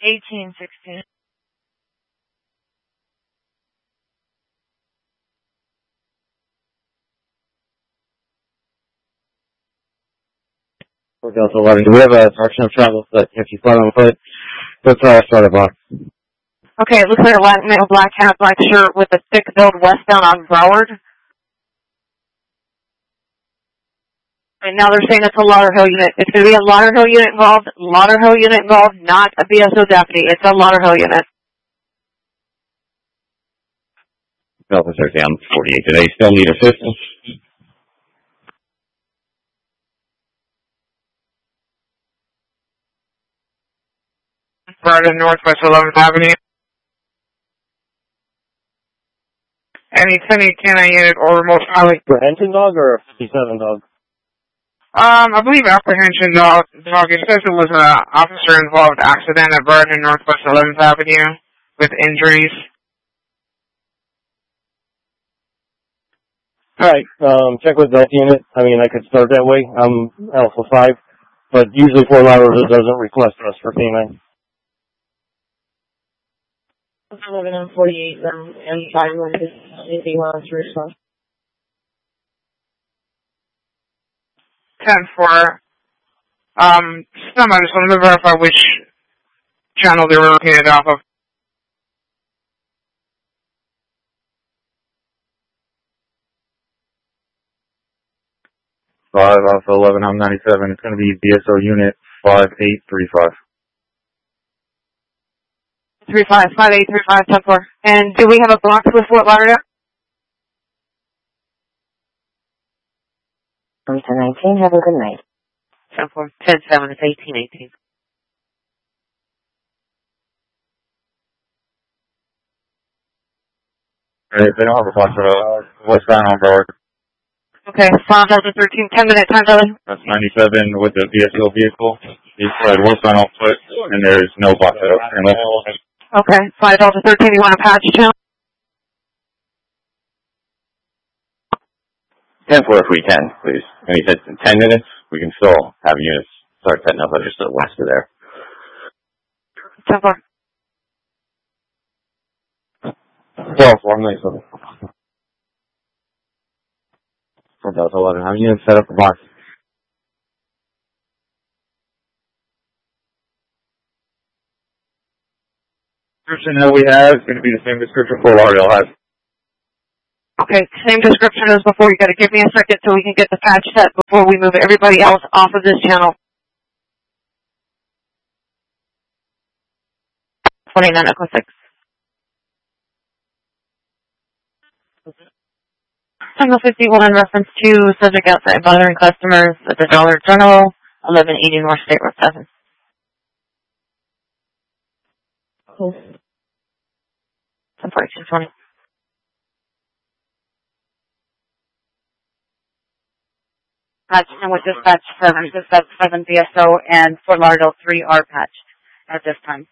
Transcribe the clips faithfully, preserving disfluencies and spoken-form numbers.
eighteen sixteen. For Delta eleven, do we have a direction of travel that if you fly on foot? Let's uh, start a box. Okay, it looks like a black male, black hat, black shirt with a thick build westbound on Broward. And now they're saying it's a Lauderhill unit. It's going to be a Lauderhill unit involved, Lauderhill unit involved, not a B S O deputy. It's a Lauderhill unit. Delta thirty on forty-eight. Do they still need assistance? Brandon, Northwest eleventh Avenue. Any ten eight canine unit or remote pilot. Apprehension dog or a fifty-seven dog? Um, I believe apprehension dog. dog. It says it was an officer-involved accident at Brandon, Northwest eleventh Avenue with injuries. Alright, um, check with Delta unit. I mean, I could start that way. I'm Alpha five, but usually Fort Lauderdale doesn't request us for canine. eleven and forty-eight, um, and five one is anything else to respond. ten four. Um, some I just wanted to verify which channel they were looking at off of. five Alpha eleven, I'm ninety-seven. It's going to be B S O unit five eight three five. Three five five eight three five ten four. And do we have a box with Fort Lauderdale? ten nineteen, have a good night. ten four. ten seven, it's eighteen eighteen. They, they don't have a box for uh, westbound on Broward. Okay, five Delta thirteen, ten minute time delay. That's ninety-seven with the B S O vehicle. He's fled westbound on foot, and there's no box at all. Okay, five Delta thirteen, you want a patch channel? ten four if we can, please. And he said in ten minutes, we can still have units start setting up just west of there. ten four. twelve, one ninety-seven. For Delta eleven, have units set up the box. Description that we have is going to be the same description Fort Lauderdale has. Okay, same description as before. You got to give me a second so we can get the patch set before we move everybody else off of this channel. twenty-nine Echo six. Channel fifty-one, reference to subject outside bothering customers at the Dollar General, eleven eighty North State Road seven. Cool. ten forty-two twenty. Patch and with dispatch seven, dispatch seven B S O and Fort Lauderdale three are patched at this time.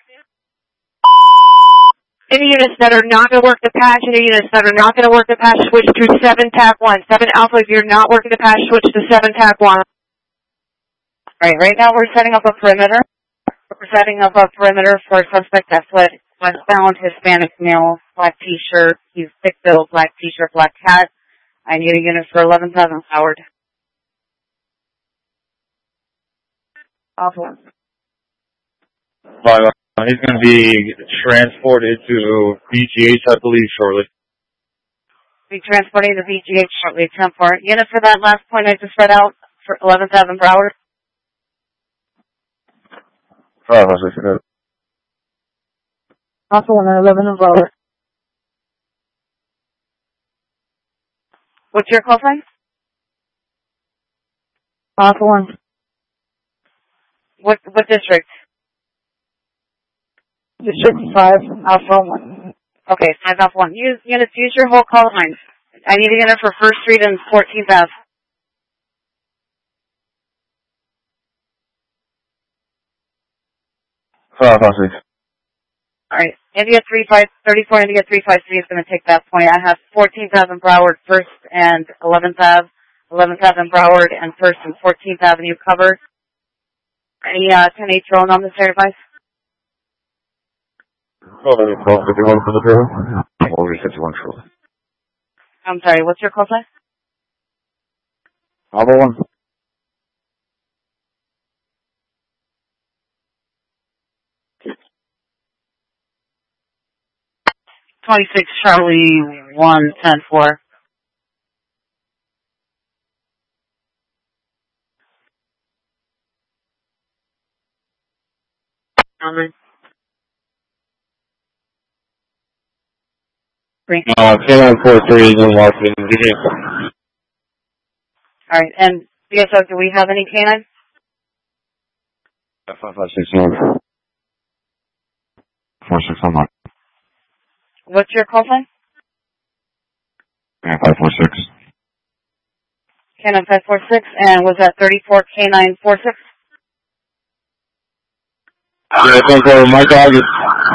Any units that are not going to work the patch, any units that are not going to work the patch, switch to seven T A C one. seven Alpha, if you're not working the patch, switch to seven T A C one. Right, right now we're setting up a perimeter. We're setting up a perimeter for a suspect that fled westbound, Hispanic male, black t-shirt. He's thick build, black t-shirt, black hat. I need a unit for eleven seven, Howard. Alpha one. Five, uh, he's going to be transported to B G H, I believe, shortly. Be transporting to B G H shortly. ten four. Unit for that last point I just read out for eleven seven Broward. Five, I should Also one eleven and Broward. What's your call sign? Alpha one. What what district? District five, Alpha one. Okay, five Alpha one. Use units. Use your whole call line. I need a unit for First Street and fourteenth Avenue. Five, I see. All right, India three five thirty-four. India three five three is going to take that point. I have fourteenth Avenue Broward, First and eleventh Avenue, eleventh Avenue Broward, and First and fourteenth Avenue covered. Any uh, ten eight drone on this air device? twelve fifty-one for the driver. twelve fifty-one true. I'm sorry, what's your call sign? Bravo one. twenty-six Charlie one ten four. Um, Uh, K nine four three is unlocked in the vehicle. Alright, and B S O, do we have any canines? five five six nine. four six unlocked. What's your call sign? five four six. Canine five four six, and was that thirty-four K nine four six? Yeah, thank you. My dog is...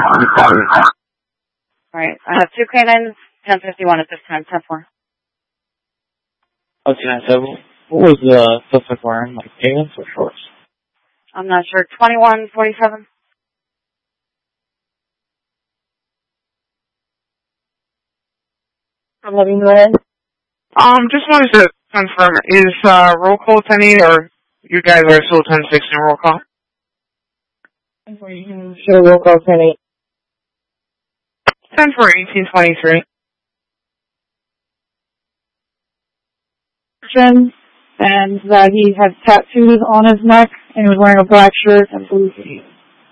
Alright, I have two canines, ten fifty-one at this time, ten four. Okay, so what was the suspect wearing? Like pants or shorts? I'm not sure, twenty-one forty-seven? I'm letting you in. Um, just wanted to confirm, is uh, roll call ten eight, or you guys are still ten six in roll call? Sure, roll call ten eight. ten for eighteen twenty-three. And that he had tattoos on his neck, and he was wearing a black shirt and blue jeans.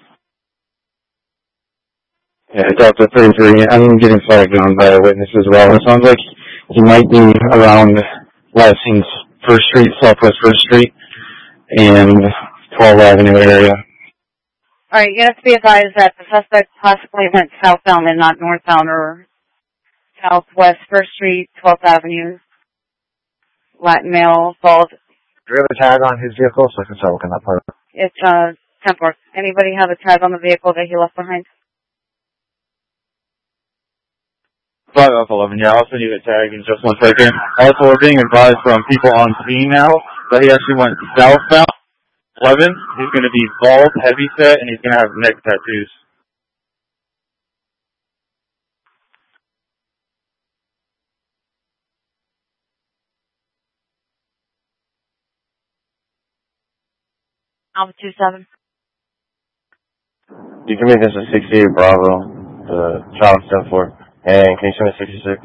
Yeah, Delta thirty-three. I'm getting flagged down by a witness as well. It sounds like he might be around last seen First Street, Southwest First Street, and twelfth Avenue area. Alright, you have to be advised that the suspect possibly went southbound and not northbound, or southwest First Street, twelfth Avenue, Latin male, bald. Do you have a tag on his vehicle so I can start looking that part up? It's, uh, Templar. Anybody have a tag on the vehicle that he left behind? five off eleven, yeah, I'll send you the tag in just one second. Also, we're being advised from people on scene now that he actually went southbound. eleven, he's going to be bald, heavy set, and he's going to have neck tattoos. Alpha two seven. You can make this a sixty-eight Bravo, the child ten four. And can you send a sixty-six?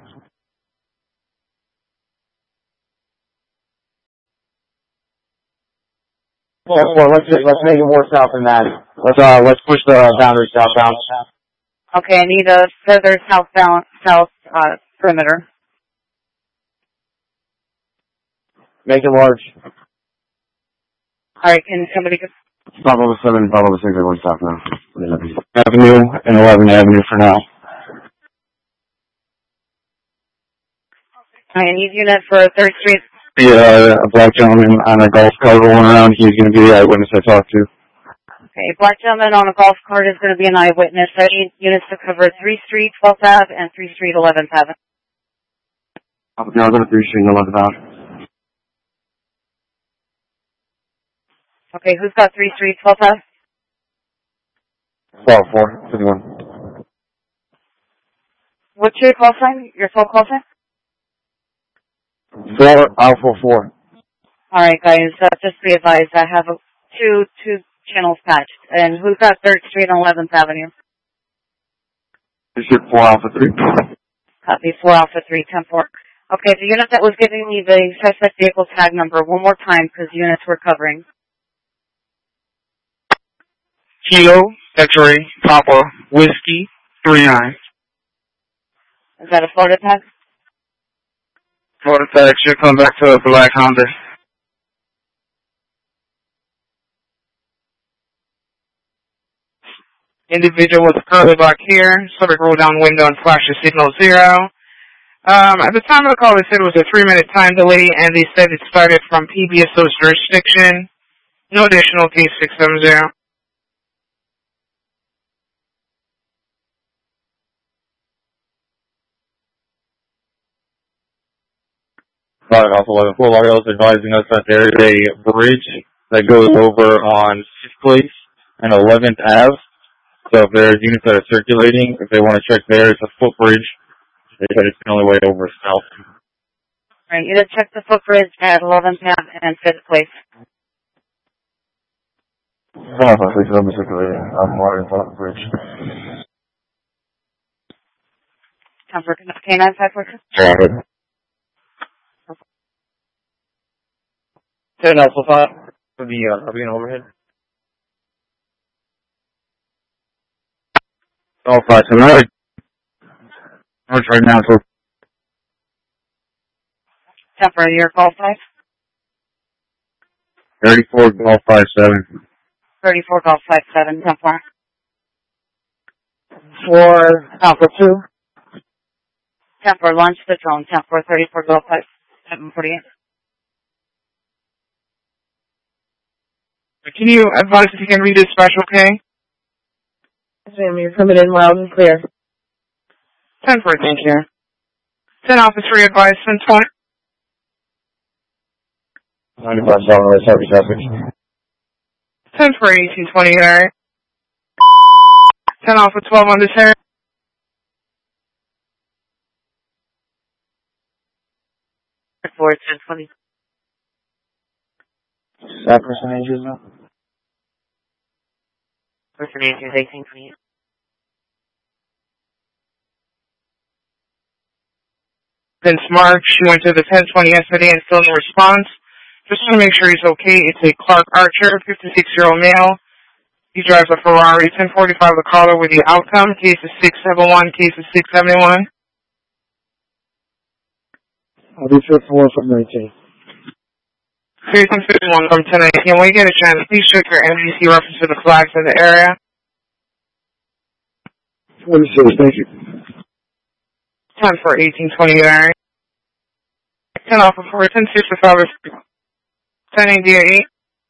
Well, well, let's let's make it more south than that. Let's uh let's push the boundary southbound. Okay, I need a further southbound, south, uh, perimeter. Make it large. Alright, can somebody go? Bravo seven, Bravo six, everyone's south now. Avenue and eleven Avenue for now. I need unit for third Street. Yeah, a black gentleman on a golf cart rolling around. He's going to be the eyewitness I talked to. Okay, black gentleman on a golf cart is going to be an eyewitness. I need units to cover three Street, twelfth Avenue, and three Street, eleventh Avenue. Okay, I'll go to three Street and eleventh Avenue. Okay, who's got three Street, twelfth Avenue? twelve four fifty-one. What's your call sign? Your full call sign? Four Alpha four. Alright guys, uh, just be advised, I have a, two, two channels patched. And who's got third Street and eleventh Avenue? This is four Alpha three. Copy, four Alpha three, ten four. Okay, the unit that was giving me the suspect vehicle tag number one more time, because units were covering. Kilo, X-ray, Papa, Whiskey, three nine. Is that a Florida tag? Florida tag should come back to a black Honda. Individual was currently back here. Subject rolled down window and flashed the signal zero. Um, at the time of the call, they said it was a three-minute time delay, and they said it started from P B S O's jurisdiction. No additional case six seven zero. Right, also eleven Fort Lauderdale is advising us that there is a bridge that goes over on fifth Place and eleventh Avenue. So if there's units that are circulating, if they want to check there, it's a footbridge. They said it's the only way over south. Right, you gotta check the footbridge at eleventh Ave and fifth Place. No, I think I'm circulating. I'm water in front of the bridge. Time for K nine five four two. Yeah. ten Alpha five for the uh, Arby and overhead. Alpha five, so now it's right now, so Time for your call five. thirty-four Golf five seven. thirty-four Golf five seven. Time for. For Alpha two. Time for launch the drone. Time for thirty-four Golf five seven forty-eight. Can you advise if you can read this special, okay? Ma'am, you're coming in loud and clear. ten for thank you. ten Alpha three advice, ten twenty. ninety-five South Right, sorry traffic. ten for eighteen twenty there. ten Alpha twelve on this area. For ten twenty. That percentage is up. Percentage is eighteen twenty-eight. Since March, she went to the ten twenty yesterday and still no response. Just want to make sure he's okay. It's a Clark Archer, fifty-six-year-old male. He drives a Ferrari. ten forty-five the caller with the outcome. Case is six seven one, case is six seventy-one. I'll be fifth one from nineteen. Case is fifty-one from ten nineteen. When you get a chance, please check your N B C reference to the flags in the area. twenty-six, thank you. ten for eighteen twenty there. ten Alpha four, ten sixty-five, ten eighty-eight.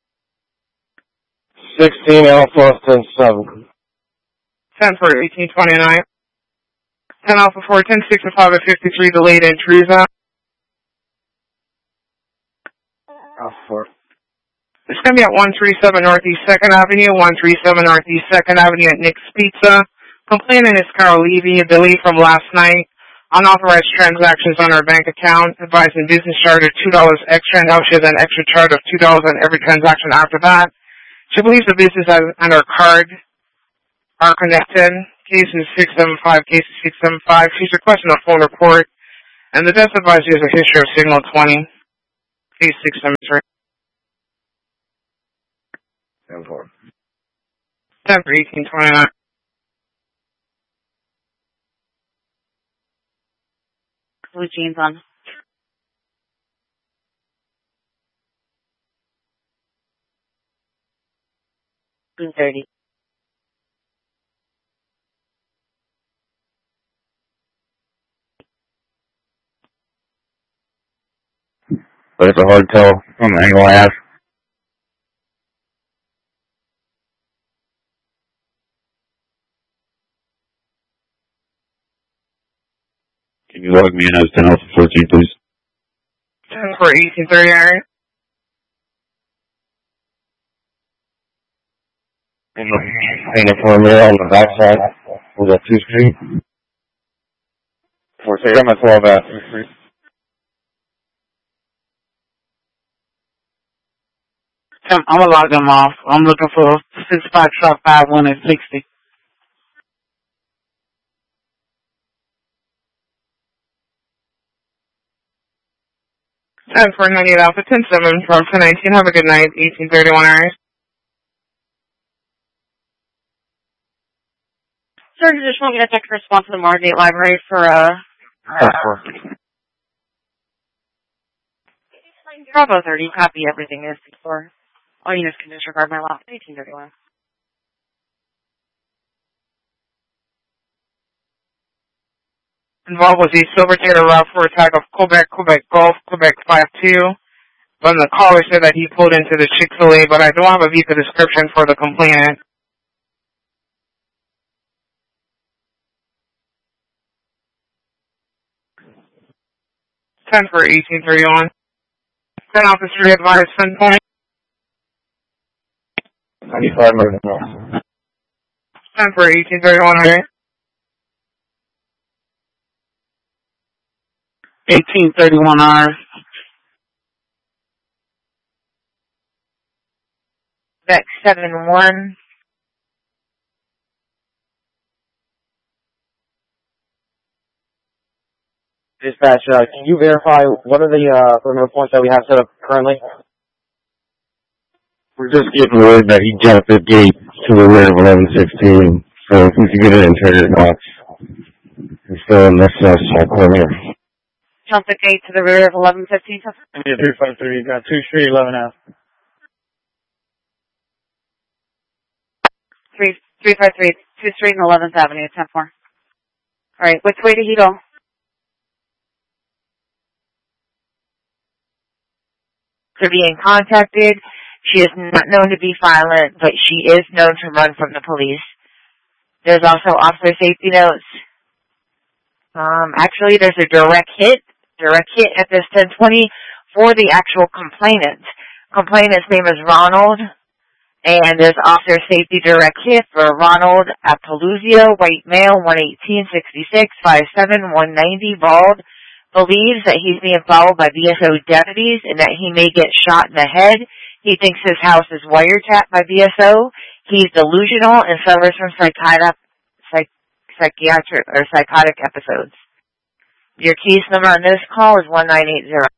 sixteen Alpha, ten seven. ten for eighteen twenty-nine. ten Alpha four, ten sixty-five at fifty-three, delayed in Truza. Alpha four. It's going to be at one thirty-seven Northeast second Avenue, one thirty-seven Northeast second Avenue at Nick's Pizza. Complainant is Carol Levy, a delay from last night. Unauthorized transactions on her bank account. Advising business charge of two dollars extra, and now she has an extra charge of two dollars on every transaction after that. She believes the business and her card are connected. Case is six seven five, case is six seven five. She's requesting a phone report. And the desk advisor has a history of signal twenty. Case six seven three. ten four. ten for eighteen twenty-nine. Blue jeans on. Blue thirty. but it's a hard tell from the angle I have. Can you log me in as ten Alpha fourteen, please? ten for eighteen thirty, alright? And the, and the perimeter on the backside with a two screen. Four, say, I got my twelve at. I'm gonna log them off. I'm looking for six five truck five one and sixty. ten for ninety-eight Alpha, ten seven from ten nineteen. Have a good night. eighteen thirty-one hours. Sir, you just want me to text response to the Margate Library for, uh... That's for. Bravo thirty, copy everything is for. All units can disregard my last eighteen thirty-one. Involved was a silver tailor route for attack of Quebec, Quebec Golf, Quebec five two. But the caller said that he pulled into the Chick-fil-A, but I don't have a vehicle description for the complainant. ten for eighteen thirty-one. ten officer advised ten point. ninety-five minutes. ten for eighteen thirty-one, okay? eighteen thirty-one hours. Back seven one. Dispatch, uh, can you verify what are the uh, perimeter points that we have set up currently? We're just getting word that he jumped the gate to the rear of eleven sixteen, so if we could get an interior box. He's still in this uh, corner. Jump the gate to the rear of eleven fifteen. Yeah, three five three, got two street, eleven F. Three three five three, two Street and eleventh Avenue, ten four. All right, which way did he go? For being contacted. She is not known to be violent, but she is known to run from the police. There's also officer safety notes. Um, actually, there's a direct hit, direct hit at this ten twenty for the actual complainant. Complainant's name is Ronald, and there's officer safety direct hit for Ronald Apoluzio, white male, one eighteen, sixty-six, five seven, one ninety, bald. Believes that he's being followed by B S O deputies and that he may get shot in the head. He thinks his house is wiretapped by B S O. He's delusional and suffers from psychiatric, psych, psychiatric or psychotic episodes. Your case number on this call is one nine eight zero.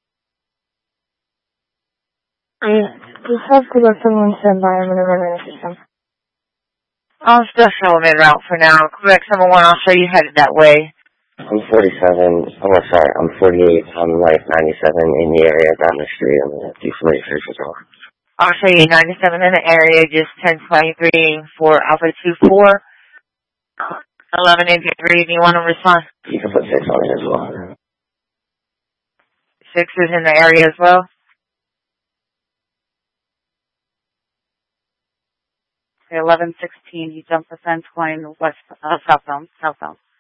We have to let someone stand by. I'm going to run in the system. I'll still show him en route for now. Quebec seven one, I'll show you headed that way. I'm forty-seven. Oh, sorry. I'm forty-eight. I'm like ninety-seven in the area down the street. I'm going to do some research as well. I'll show you ninety-seven in the area, just ten twenty-three for Alpha two four. eleven eighty-three, do you want to respond? You can put six on it as well. Six is in the area as well. eleven sixteen, he jumped the fence going west, uh, southbound, southbound.